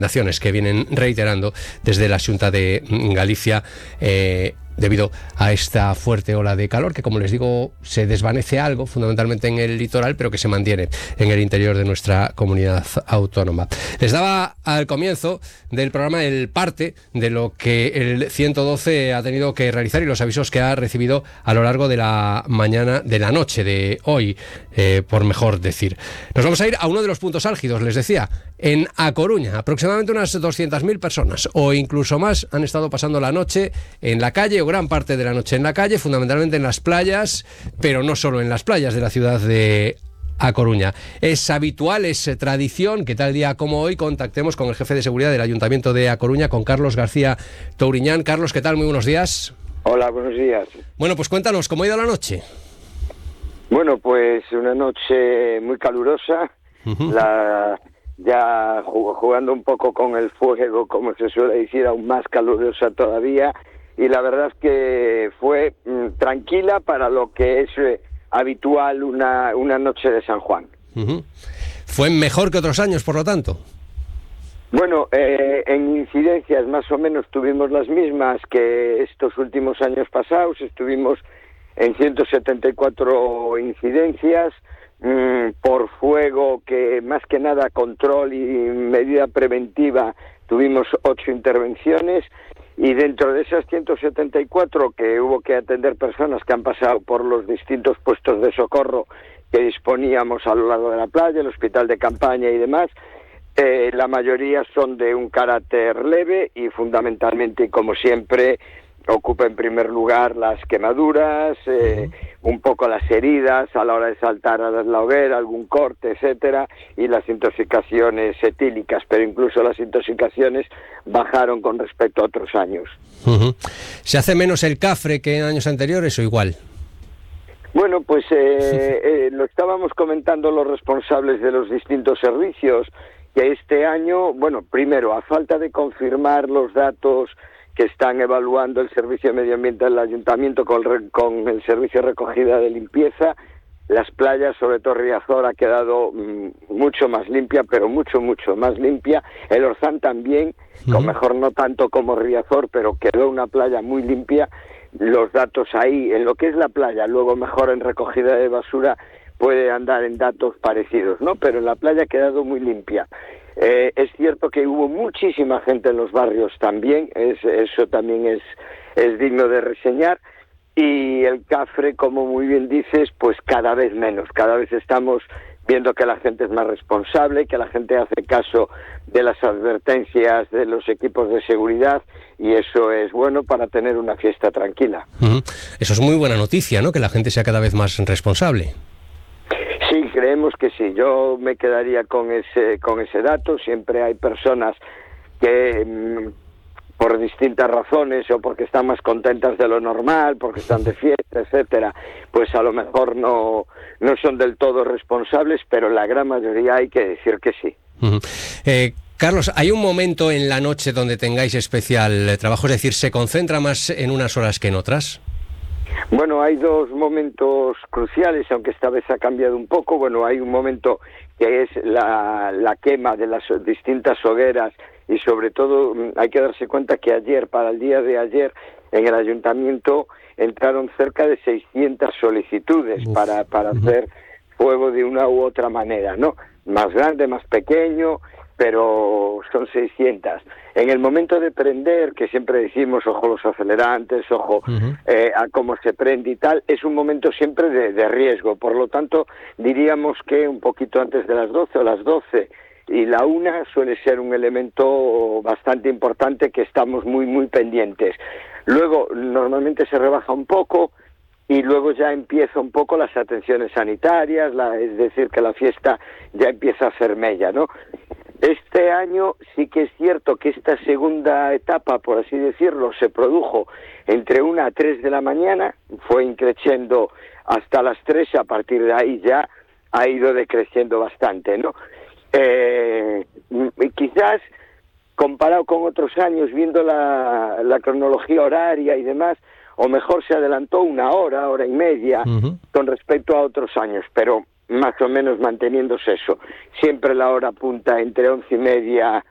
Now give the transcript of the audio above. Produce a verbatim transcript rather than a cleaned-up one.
recomendaciones que vienen reiterando desde la Xunta de Galicia eh, debido a esta fuerte ola de calor que, como les digo, se desvanece algo, fundamentalmente en el litoral, pero que se mantiene en el interior de nuestra comunidad autónoma. Les daba al comienzo del programa el parte de lo que el ciento doce ha tenido que realizar y los avisos que ha recibido a lo largo de la mañana, de la noche de hoy, eh, por mejor decir. Nos vamos a ir a uno de los puntos álgidos, les decía, en A Coruña. Aproximadamente unas doscientas mil personas o incluso más han estado pasando la noche en la calle, o gran parte de la noche en la calle, fundamentalmente en las playas, pero no solo en las playas de la ciudad de A Coruña. Es habitual, es tradición que tal día como hoy contactemos con el jefe de seguridad del Ayuntamiento de A Coruña, con Carlos García Touriñán. Carlos, ¿qué tal? Muy buenos días. Hola, buenos días. Bueno, pues cuéntanos, ¿cómo ha ido la noche? Bueno, pues una noche muy calurosa, uh-huh. la ya jugando un poco con el fuego, como se suele decir, aún más calurosa todavía, y la verdad es que fue mmm, tranquila para lo que es eh, habitual una, una noche de San Juan. Uh-huh. ¿Fue mejor que otros años, por lo tanto? Bueno, eh, en incidencias más o menos tuvimos las mismas que estos últimos años pasados. Estuvimos en ciento setenta y cuatro incidencias, mmm, por fuego, que más que nada control y medida preventiva tuvimos ocho intervenciones, y dentro de esas ciento setenta y cuatro que hubo que atender personas que han pasado por los distintos puestos de socorro que disponíamos a lo largo de la playa, el hospital de campaña y demás, eh, la mayoría son de un carácter leve y fundamentalmente, como siempre, ocupa en primer lugar las quemaduras, eh, un poco las heridas a la hora de saltar a la hoguera, algún corte, etcétera, y las intoxicaciones etílicas, pero incluso las intoxicaciones bajaron con respecto a otros años. Uh-huh. ¿Se hace menos el cafre que en años anteriores o igual? Bueno, pues eh, eh, lo estábamos comentando los responsables de los distintos servicios, que este año, bueno, primero, a falta de confirmar los datos que están evaluando el Servicio de Medio Ambiente del Ayuntamiento con, re, con el Servicio de Recogida de Limpieza, las playas, sobre todo Riazor, ha quedado mmm, mucho más limpia, pero mucho, mucho más limpia. El Orzán también, uh-huh. con mejor no tanto como Riazor, pero quedó una playa muy limpia. Los datos ahí, en lo que es la playa, luego mejor en recogida de basura, puede andar en datos parecidos, ¿no? Pero en la playa ha quedado muy limpia. Eh, es cierto que hubo muchísima gente en los barrios también, es, eso también es, es digno de reseñar, y el cafre, como muy bien dices, pues cada vez menos, cada vez estamos viendo que la gente es más responsable, que la gente hace caso de las advertencias de los equipos de seguridad, y eso es bueno para tener una fiesta tranquila. Uh-huh. Eso es muy buena noticia, ¿no? Que la gente sea cada vez más responsable. Sí, creemos que sí. Yo me quedaría con ese con ese dato. Siempre hay personas que mmm, por distintas razones, o porque están más contentas de lo normal, porque están de fiesta, etcétera, pues a lo mejor no no son del todo responsables, pero la gran mayoría hay que decir que sí. Uh-huh. Eh, Carlos, ¿hay un momento en la noche donde tengáis especial trabajo? Es decir, ¿se concentra más en unas horas que en otras? Bueno, hay dos momentos cruciales, aunque esta vez ha cambiado un poco. Bueno, hay un momento que es la, la quema de las distintas hogueras, y sobre todo hay que darse cuenta que ayer, para el día de ayer, en el ayuntamiento entraron cerca de seiscientas solicitudes Uf. para, para uh-huh. hacer fuego de una u otra manera, ¿no? Más grande, más pequeño, pero son seiscientas. En el momento de prender, que siempre decimos, ojo los acelerantes, ojo uh-huh. eh, a cómo se prende y tal, es un momento siempre de, de riesgo. Por lo tanto, diríamos que un poquito antes de las doce o las doce y la una suele ser un elemento bastante importante que estamos muy, muy pendientes. Luego, normalmente se rebaja un poco, y luego ya empieza un poco las atenciones sanitarias, la, es decir, que la fiesta ya empieza a hacer mella, ¿no? Este año sí que es cierto que esta segunda etapa, por así decirlo, se produjo entre una a tres de la mañana, fue increciendo hasta las tres, y a partir de ahí ya ha ido decreciendo bastante, ¿no? Eh, quizás, comparado con otros años, viendo la, la cronología horaria y demás, o mejor se adelantó una hora, hora y media, uh-huh. con respecto a otros años, pero más o menos manteniéndose eso. Siempre la hora punta entre once y media